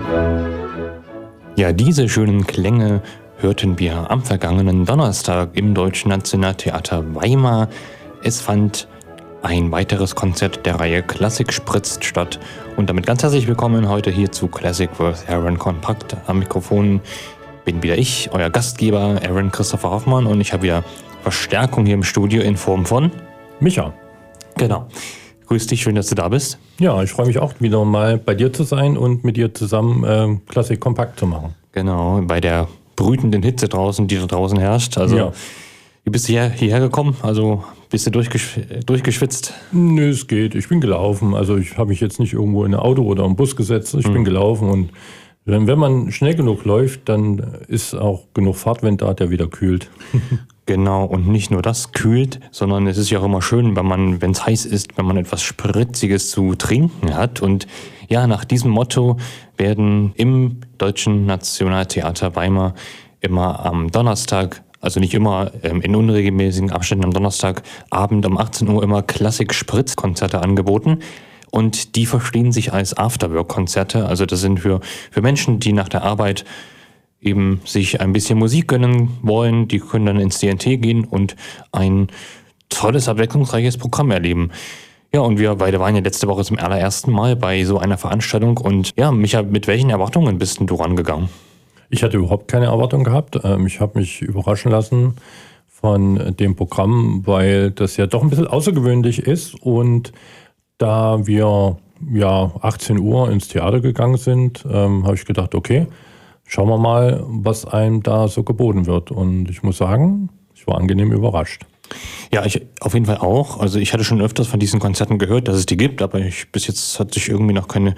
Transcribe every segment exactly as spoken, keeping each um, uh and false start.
Ja, diese schönen Klänge hörten wir am vergangenen Donnerstag im Deutschen Nationaltheater Weimar. Es fand ein weiteres Konzert der Reihe Klassik spritzt statt. Und damit ganz herzlich willkommen heute hier zu Classic with Aaron Kompakt. Am Mikrofon bin wieder ich, euer Gastgeber Aaron Christopher Hoffmann, und ich habe wieder Verstärkung hier im Studio in Form von Micha. Genau. Grüß dich, schön, dass du da bist. Ja, ich freue mich auch wieder mal bei dir zu sein und mit dir zusammen äh, Klassik kompakt zu machen. Genau, bei der brütenden Hitze draußen, die da draußen herrscht. Also, ja. Wie bist du hier, hierher gekommen? Also bist du durchgesch- durchgeschwitzt? Nö, es geht. Ich bin gelaufen. Also ich habe mich jetzt nicht irgendwo in ein Auto oder einen Bus gesetzt. Ich hm. bin gelaufen, und wenn, wenn man schnell genug läuft, dann ist auch genug Fahrtwind da, der wieder kühlt. Genau, und nicht nur das kühlt, sondern es ist ja auch immer schön, wenn man, wenn es heiß ist, wenn man etwas Spritziges zu trinken hat. Und ja, nach diesem Motto werden im Deutschen Nationaltheater Weimar immer am Donnerstag, also nicht immer, ähm, in unregelmäßigen Abständen am Donnerstagabend um achtzehn Uhr immer Klassik-Spritz-Konzerte angeboten. Und die verstehen sich als Afterwork-Konzerte. Also das sind für, für Menschen, die nach der Arbeit eben sich ein bisschen Musik gönnen wollen. Die können dann ins D N T gehen und ein tolles, abwechslungsreiches Programm erleben. Ja, und wir beide waren ja letzte Woche zum allerersten Mal bei so einer Veranstaltung. Und ja, Micha, mit welchen Erwartungen bist denn du rangegangen? Ich hatte überhaupt keine Erwartung gehabt. Ich habe mich überraschen lassen von dem Programm, weil das ja doch ein bisschen außergewöhnlich ist. Und da wir ja achtzehn Uhr ins Theater gegangen sind, ähm, habe ich gedacht, okay, schauen wir mal, was einem da so geboten wird. Und ich muss sagen, ich war angenehm überrascht. Ja, ich auf jeden Fall auch. Also ich hatte schon öfters von diesen Konzerten gehört, dass es die gibt, aber ich, bis jetzt hat sich irgendwie noch keine,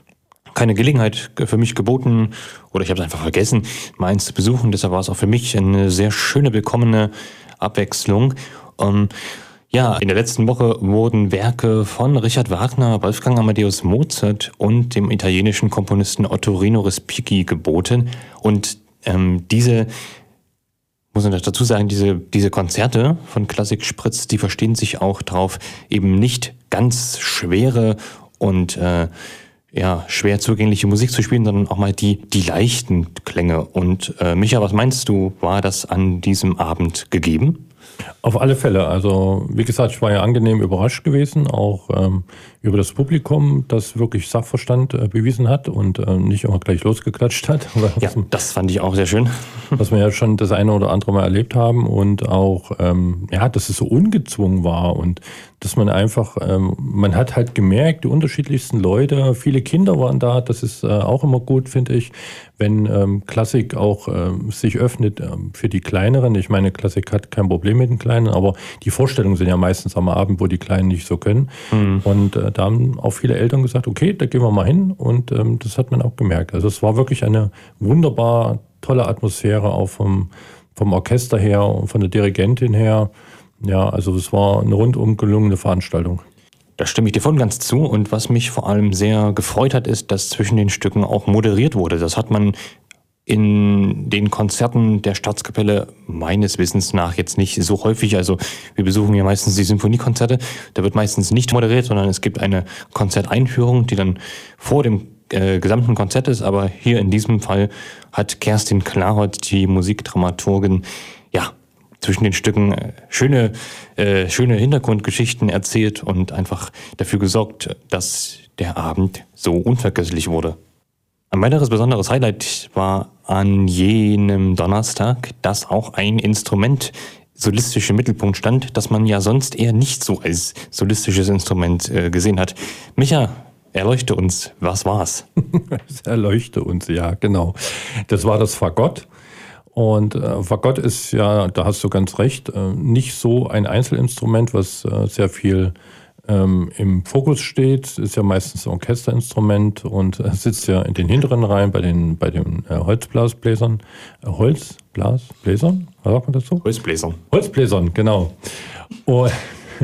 keine Gelegenheit für mich geboten, oder ich habe es einfach vergessen, mal eins zu besuchen. Deshalb war es auch für mich eine sehr schöne, willkommene Abwechslung. Um, Ja, in der letzten Woche wurden Werke von Richard Wagner, Wolfgang Amadeus Mozart und dem italienischen Komponisten Ottorino Respighi geboten. Und ähm, diese, muss man dazu sagen, diese, diese Konzerte von Klassik Spritz, die verstehen sich auch darauf, eben nicht ganz schwere und äh, ja, schwer zugängliche Musik zu spielen, sondern auch mal die, die leichten Klänge. Und äh, Micha, was meinst du, war das an diesem Abend gegeben? Auf alle Fälle. Also wie gesagt, ich war ja angenehm überrascht gewesen, auch ähm, über das Publikum, das wirklich Sachverstand äh, bewiesen hat und äh, nicht immer gleich losgeklatscht hat. Ja, das fand ich auch sehr schön. Was wir ja schon das eine oder andere Mal erlebt haben, und auch, ähm, ja, dass es so ungezwungen war und dass man einfach, ähm, man hat halt gemerkt, die unterschiedlichsten Leute, viele Kinder waren da, das ist äh, auch immer gut, finde ich, wenn ähm, Klassik auch ähm, sich öffnet ähm, für die Kleineren. Ich meine, Klassik hat kein Problem mit den Kleinen, aber die Vorstellungen sind ja meistens am Abend, wo die Kleinen nicht so können. Mhm. Und äh, da haben auch viele Eltern gesagt, okay, da gehen wir mal hin, und ähm, das hat man auch gemerkt. Also es war wirklich eine wunderbar tolle Atmosphäre, auch vom, vom Orchester her und von der Dirigentin her. Ja, also es war eine rundum gelungene Veranstaltung. Da stimme ich dir voll und ganz zu. Und was mich vor allem sehr gefreut hat, ist, dass zwischen den Stücken auch moderiert wurde. Das hat man in den Konzerten der Staatskapelle meines Wissens nach jetzt nicht so häufig. Also wir besuchen ja meistens die Symphoniekonzerte. Da wird meistens nicht moderiert, sondern es gibt eine Konzerteinführung, die dann vor dem äh, gesamten Konzert ist. Aber hier in diesem Fall hat Kerstin Klarott, die Musikdramaturgin, ja, zwischen den Stücken schöne, äh, schöne Hintergrundgeschichten erzählt und einfach dafür gesorgt, dass der Abend so unvergesslich wurde. Ein weiteres besonderes Highlight war an jenem Donnerstag, dass auch ein Instrument solistisch im Mittelpunkt stand, das man ja sonst eher nicht so als solistisches Instrument äh, gesehen hat. Micha, erleuchte uns, was war's? Erleuchte uns, ja, genau. Das war das Fagott. Und äh, Fagott ist ja, da hast du ganz recht, äh, nicht so ein Einzelinstrument, was äh, sehr viel ähm, im Fokus steht. Ist ja meistens ein Orchesterinstrument und äh, sitzt ja in den hinteren Reihen bei den, bei den äh, Holzblasbläsern. Äh, Holzblasbläsern? Was sagt man dazu? Holzbläsern. Holzbläsern, genau. Und,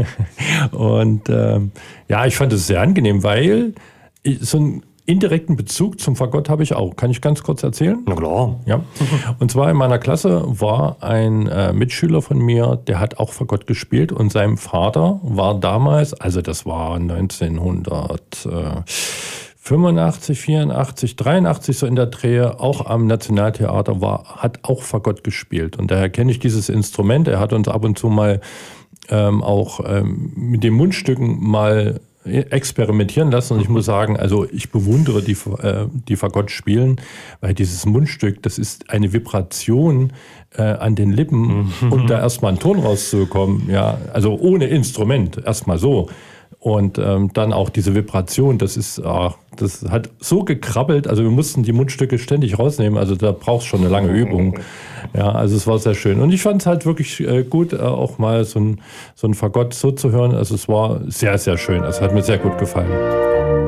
und ähm, ja, ich fand es sehr angenehm, weil ich, so ein indirekten Bezug zum Fagott habe ich auch. Kann ich ganz kurz erzählen? Na klar. Ja. Und zwar in meiner Klasse war ein äh, Mitschüler von mir, der hat auch Fagott gespielt und sein Vater war damals, also das war neunzehnhundertvierzig fünfundachtzig, vierundachtzig, dreiundachtzig so in der Drehe, auch am Nationaltheater war, hat auch Fagott gespielt. Und daher kenne ich dieses Instrument. Er hat uns ab und zu mal ähm, auch ähm, mit den Mundstücken mal experimentieren lassen. Und ich muss sagen, also ich bewundere die, äh, die Fagott spielen, weil dieses Mundstück, das ist eine Vibration äh, an den Lippen, mhm. um da erstmal einen Ton rauszubekommen. Ja, also ohne Instrument, erstmal so. Und ähm, dann auch diese Vibration, das ist, ach, das hat so gekrabbelt, also wir mussten die Mundstücke ständig rausnehmen, also da brauchst du schon eine lange Übung. Ja, also es war sehr schön. Und ich fand es halt wirklich äh, gut, äh, auch mal so ein, so ein Fagott so zu hören. Also es war sehr, sehr schön. Also hat mir sehr gut gefallen.